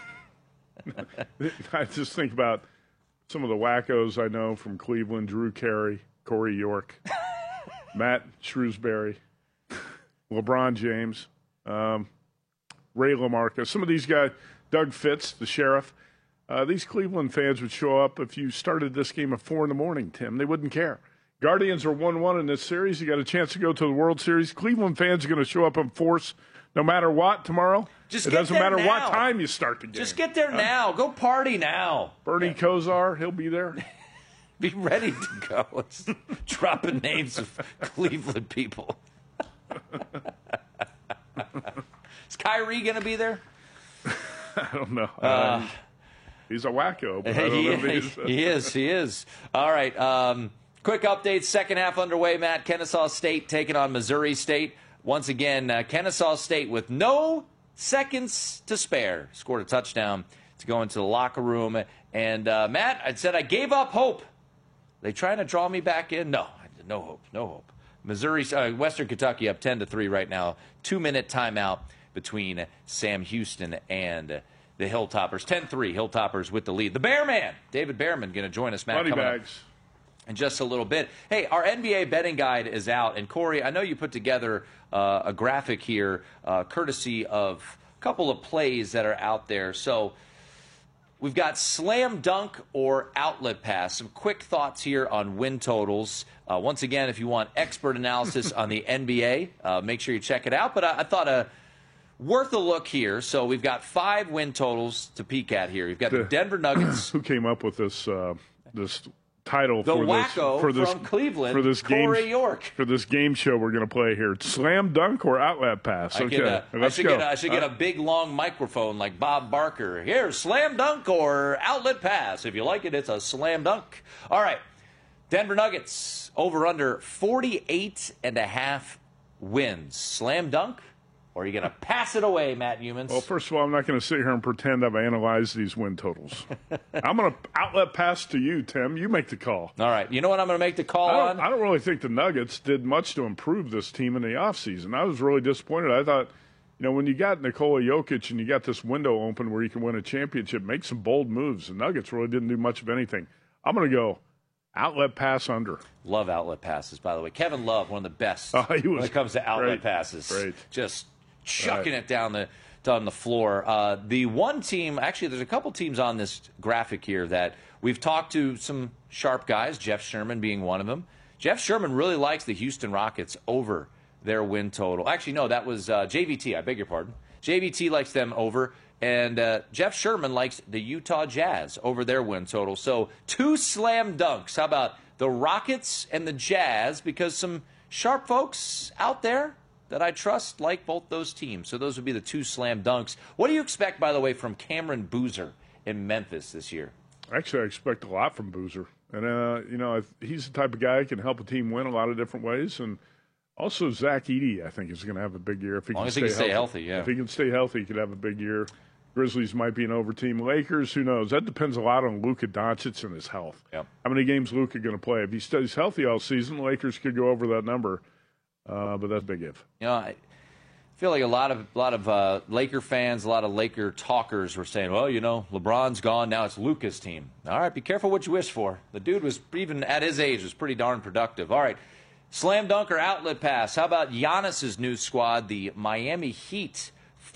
I just think about some of the wackos I know from Cleveland: Drew Carey, Corey York, Matt Shrewsbury, LeBron James, Ray LaMarca. Some of these guys, Doug Fitz, the sheriff. These Cleveland fans would show up if you started this game at 4 in the morning, Tim. They wouldn't care. Guardians are 1-1 in this series. You got a chance to go to the World Series. Cleveland fans are going to show up in force no matter what tomorrow. It doesn't matter what time you start the game. Just get there now. Go party now. Bernie Kosar, he'll be there. Be ready to go. It's dropping names of Cleveland people. Is Kyrie going to be there? I don't know. He's a wacko. But I don't know if he is. All right. Quick update. Second half underway, Matt. Kennesaw State taking on Missouri State. Once again, Kennesaw State with no seconds to spare scored a touchdown to go into the locker room. And, Matt, I said I gave up hope. They trying to draw me back in? No, no hope. Missouri, Western Kentucky up 10-3 right now. 2-minute timeout between Sam Houston and the Hilltoppers. 10-3, Hilltoppers with the lead. The Bearman, David Bearman, going to join us, Matt. Money bags. In just a little bit. Hey, our NBA betting guide is out. And, Corey, I know you put together a graphic here courtesy of a couple of plays that are out there. So we've got slam dunk or outlet pass. Some quick thoughts here on win totals. Once again, if you want expert analysis on the NBA, make sure you check it out. But I thought worth a look here. So we've got 5 win totals to peek at here. You've got the Denver Nuggets. Who came up with this this title the for wacko this from Cleveland, for this Corey game, York. For this game show we're going to play here. Slam dunk or outlet pass? Okay, I should get a big, long microphone like Bob Barker. Here, slam dunk or outlet pass. If you like it, it's a slam dunk. All right, Denver Nuggets over under 48.5 wins. Slam dunk? Or are you going to pass it away, Matt Humans? Well, first of all, I'm not going to sit here and pretend I've analyzed these win totals. I'm going to outlet pass to you, Tim. You make the call. All right. You know what I'm going to make the call on? I don't really think the Nuggets did much to improve this team in the offseason. I was really disappointed. I thought, when you got Nikola Jokic and you got this window open where you can win a championship, make some bold moves. The Nuggets really didn't do much of anything. I'm going to go outlet pass under. Love outlet passes, by the way. Kevin Love, one of the best when it comes to outlet passes. Great. Just chucking it down the floor. The one team, actually, there's a couple teams on this graphic here that we've talked to some sharp guys, Jeff Sherman being one of them. Jeff Sherman really likes the Houston Rockets over their win total. Actually, no, that was JVT. I beg your pardon. JVT likes them over, and Jeff Sherman likes the Utah Jazz over their win total. So 2 slam dunks. How about the Rockets and the Jazz? Because some sharp folks out there that I trust like both those teams. So those would be the 2 slam dunks. What do you expect, by the way, from Cameron Boozer in Memphis this year? Actually, I expect a lot from Boozer. And, he's the type of guy who can help a team win a lot of different ways. And also Zach Edey, I think, is going to have a big year. If he can stay healthy, yeah. If he can stay healthy, he could have a big year. Grizzlies might be an over team. Lakers, who knows? That depends a lot on Luka Doncic and his health. Yep. How many games Luka going to play? If he stays healthy all season, the Lakers could go over that number. But that's a big if. I feel like a lot of Laker fans, a lot of Laker talkers were saying, well, LeBron's gone, now it's Luka's team. All right, be careful what you wish for. The dude was, even at his age, was pretty darn productive. All right, slam dunk or outlet pass. How about Giannis's new squad, the Miami Heat,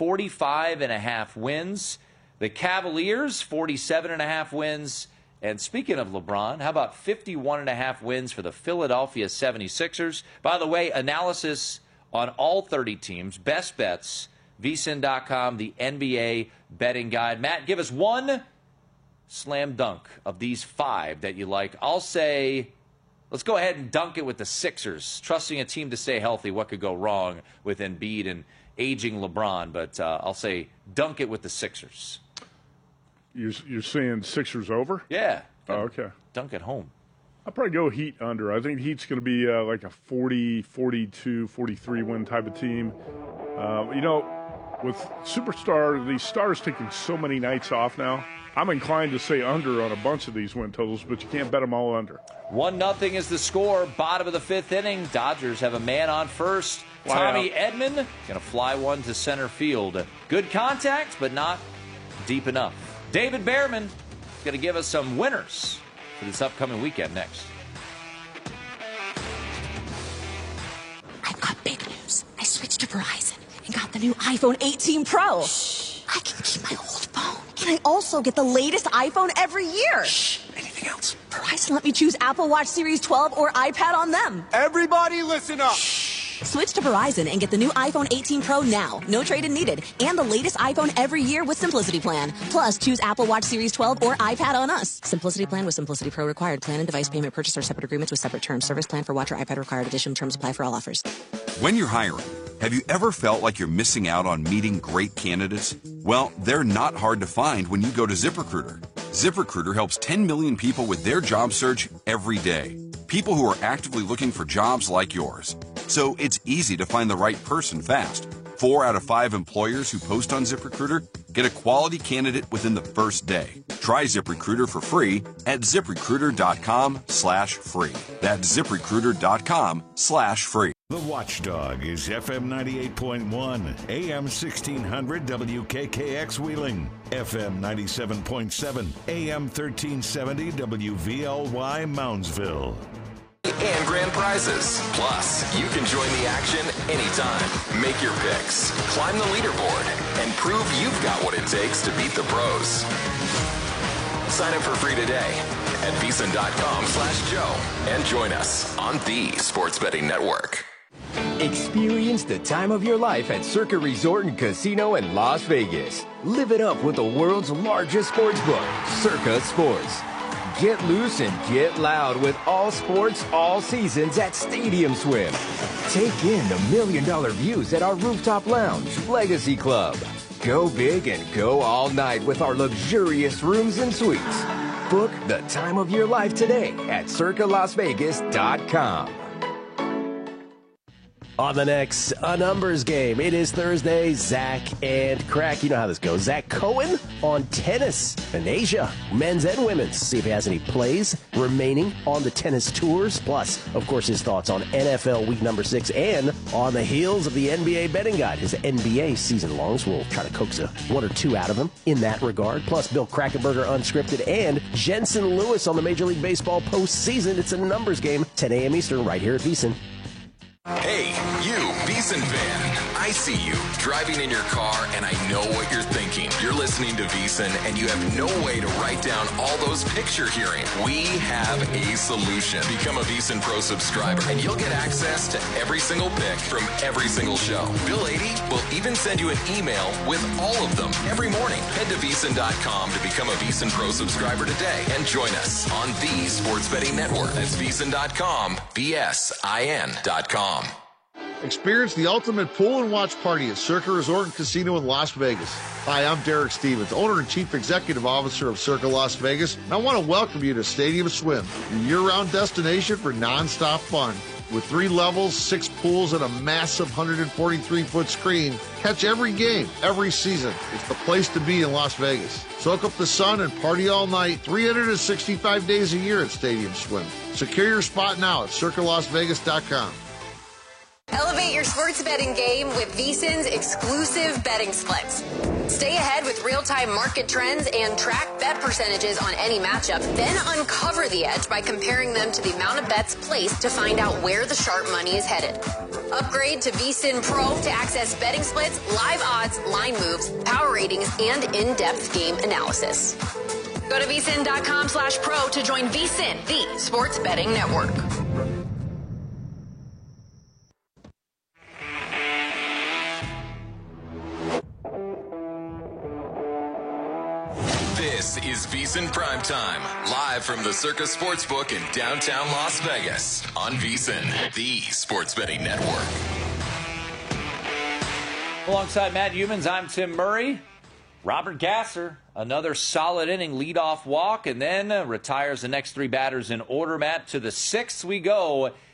45.5 wins. The Cavaliers, 47.5 wins. And speaking of LeBron, how about 51.5 wins for the Philadelphia 76ers? By the way, analysis on all 30 teams, best bets, VSiN.com, the NBA betting guide. Matt, give us one slam dunk of these 5 that you like. I'll say, let's go ahead and dunk it with the Sixers. Trusting a team to stay healthy, what could go wrong with Embiid and aging LeBron? But I'll say dunk it with the Sixers. You're saying Sixers over? Yeah. Oh, okay. Dunk at home. I'll probably go Heat under. I think Heat's going to be like a 40, 42, 43 win type of team. With these stars taking so many nights off now, I'm inclined to say under on a bunch of these win totals, but you can't bet them all under. 1-0 is the score. Bottom of the 5th inning. Dodgers have a man on first. Tommy Edman going to fly one to center field. Good contact, but not deep enough. David Behrman is going to give us some winners for this upcoming weekend next. I've got big news. I switched to Verizon and got the new iPhone 18 Pro. Shh. I can keep my old phone. And I also get the latest iPhone every year. Shh. Anything else? Verizon let me choose Apple Watch Series 12 or iPad on them. Everybody listen up. Shh. Switch to Verizon and get the new iPhone 18 Pro now. No trade-in needed. And the latest iPhone every year with Simplicity Plan. Plus, choose Apple Watch Series 12 or iPad on us. Simplicity Plan with Simplicity Pro required. Plan and device payment purchase or separate agreements with separate terms. Service plan for watch or iPad required. Additional terms apply for all offers. When you're hiring, have you ever felt like you're missing out on meeting great candidates? Well, they're not hard to find when you go to ZipRecruiter. ZipRecruiter helps 10 million people with their job search every day. People who are actively looking for jobs like yours. So it's easy to find the right person fast. 4 out of 5 employers who post on ZipRecruiter get a quality candidate within the first day. Try ZipRecruiter for free at ZipRecruiter.com/free. That's ZipRecruiter.com/free. The Watchdog is FM 98.1, AM 1600 WKKX Wheeling, FM 97.7, AM 1370 WVLY Moundsville. And grand prizes. Plus, you can join the action anytime. Make your picks, climb the leaderboard, and prove you've got what it takes to beat the pros. Sign up for free today at VSiN.com/Joe and join us on the Sports Betting Network. Experience the time of your life at Circa Resort and Casino in Las Vegas. Live it up with the world's largest sports book, Circa Sports. Get loose and get loud with all sports, all seasons at Stadium Swim. Take in the $1 million views at our rooftop lounge, Legacy Club. Go big and go all night with our luxurious rooms and suites. Book the time of your life today at circalasvegas.com. On the next A Numbers Game, it is Thursday. Zach and Crack. You know how this goes. Zach Cohen on tennis in Asia, men's and women's. See if he has any plays remaining on the tennis tours. Plus, of course, his thoughts on NFL Week number 6 and on the heels of the NBA betting guide, his NBA season longs. We'll try to coax one or two out of him in that regard. Plus, Bill Krackomberger unscripted and Jensen Lewis on the Major League Baseball postseason. It's A Numbers Game, 10 a.m. Eastern, right here at VSiN. Hey, you, VSiN fan. I see you driving in your car, and I know what you're thinking. You're listening to VSiN, and you have no way to write down all those picks you're hearing. We have a solution. Become a VSiN Pro subscriber, and you'll get access to every single pick from every single show. Bill 80 will even send you an email with all of them every morning. Head to VSiN.com to become a VSiN Pro subscriber today and join us on the Sports Betting Network. That's VSiN.com, VSIN.com. Experience the ultimate pool and watch party at Circa Resort and Casino in Las Vegas. Hi, I'm Derek Stevens, owner and chief executive officer of Circa Las Vegas, and I want to welcome you to Stadium Swim, your year-round destination for non-stop fun. With 3 levels, 6 pools, and a massive 143-foot screen, catch every game, every season. It's the place to be in Las Vegas. Soak up the sun and party all night, 365 days a year at Stadium Swim. Secure your spot now at CircaLasVegas.com. Elevate your sports betting game with VSiN's exclusive betting splits. Stay ahead with real-time market trends and track bet percentages on any matchup. Then uncover the edge by comparing them to the amount of bets placed to find out where the sharp money is headed. Upgrade to VSiN Pro to access betting splits, live odds, line moves, power ratings, and in-depth game analysis. Go to VSiN.com/pro to join VSiN, the sports betting network. is VSiN Primetime, live from the Circa Sportsbook in downtown Las Vegas on VSiN, the Sports Betting Network. Alongside Matt Youmans, I'm Tim Murray. Robert Gasser, another solid inning leadoff walk, and then retires the next three batters in order. Matt, to the sixth we go